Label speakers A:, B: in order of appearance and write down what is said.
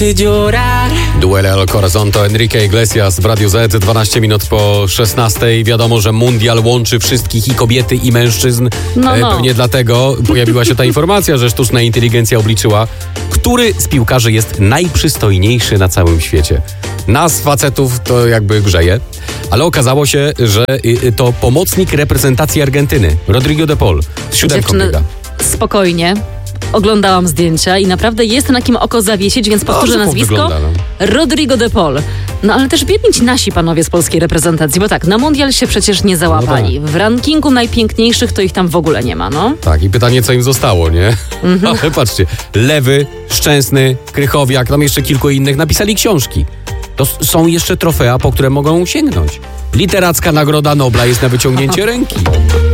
A: Duele al Corazon to Enrique Iglesias w Radiu Z, 12 minut po 16. Wiadomo, że mundial łączy wszystkich, i kobiety, i mężczyzn. Pewnie dlatego pojawiła się ta informacja, że sztuczna inteligencja obliczyła, który z piłkarzy jest najprzystojniejszy na całym świecie. Nas, facetów, to jakby grzeje, ale okazało się, że to pomocnik reprezentacji Argentyny, Rodrigo de Paul, z 7 biega.
B: Spokojnie. Oglądałam zdjęcia i naprawdę jest na kim oko zawiesić, więc powtórzę nazwisko. Rodrigo de Paul. No ale też biedni ci nasi panowie z polskiej reprezentacji, bo tak, na mundial się przecież nie załapali. W rankingu najpiękniejszych to ich tam w ogóle nie ma, no.
A: Tak, i pytanie, co im zostało, nie? Ale patrzcie, Lewy, Szczęsny, Krychowiak, tam jeszcze kilku innych napisali książki. To są jeszcze trofea, po które mogą sięgnąć. Literacka Nagroda Nobla jest na wyciągnięcie ręki.